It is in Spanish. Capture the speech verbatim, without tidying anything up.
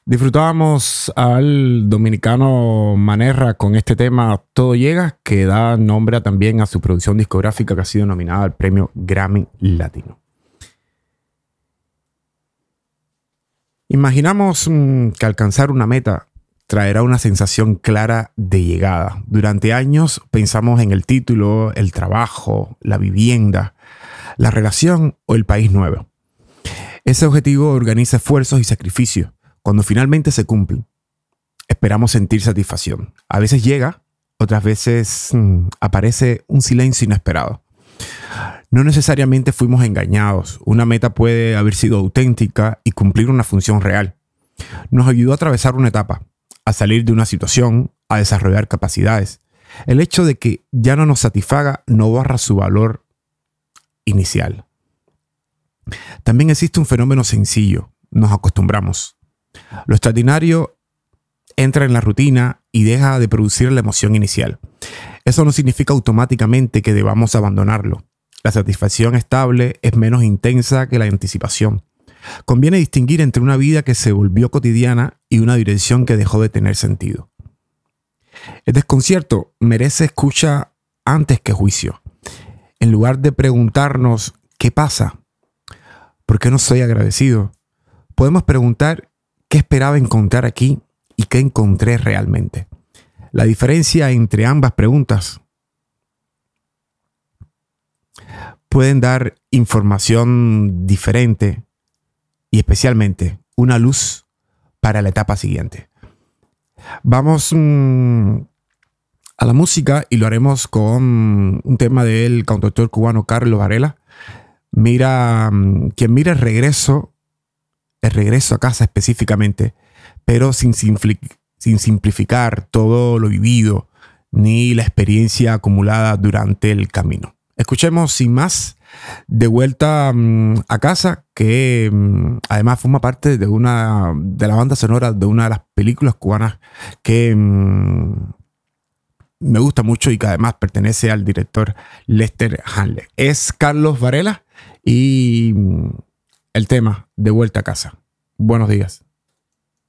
Disfrutábamos al dominicano Manerra con este tema Todo Llega, que da nombre también a su producción discográfica que ha sido nominada al premio Grammy Latino. Imaginamos mmm, que alcanzar una meta traerá una sensación clara de llegada. Durante años pensamos en el título, el trabajo, la vivienda, la relación o el país nuevo. Ese objetivo organiza esfuerzos y sacrificios. Cuando finalmente se cumplen, esperamos sentir satisfacción. A veces llega, otras veces mmm, aparece un silencio inesperado. No necesariamente fuimos engañados. Una meta puede haber sido auténtica y cumplir una función real. Nos ayudó a atravesar una etapa, a salir de una situación, a desarrollar capacidades. El hecho de que ya no nos satisfaga no borra su valor inicial. También existe un fenómeno sencillo. Nos acostumbramos. Lo extraordinario entra en la rutina y deja de producir la emoción inicial. Eso no significa automáticamente que debamos abandonarlo. La satisfacción estable es menos intensa que la anticipación. Conviene distinguir entre una vida que se volvió cotidiana y una dirección que dejó de tener sentido. El desconcierto merece escucha antes que juicio. En lugar de preguntarnos ¿qué pasa? ¿Por qué no soy agradecido? Podemos preguntar ¿qué esperaba encontrar aquí y qué encontré realmente? La diferencia entre ambas preguntas pueden dar información diferente y especialmente una luz para la etapa siguiente. Vamos mmm, a la música y lo haremos con un tema del cantautor cubano Carlos Varela. Mira, quien mira el regreso el regreso a casa específicamente, pero sin, sin simplificar todo lo vivido ni la experiencia acumulada durante el camino. Escuchemos sin más De vuelta um, a casa, que um, además forma parte de una de la banda sonora de una de las películas cubanas que um, me gusta mucho y que además pertenece al director Lester Hanley. Es Carlos Varela y um, el tema De vuelta a casa. Buenos días.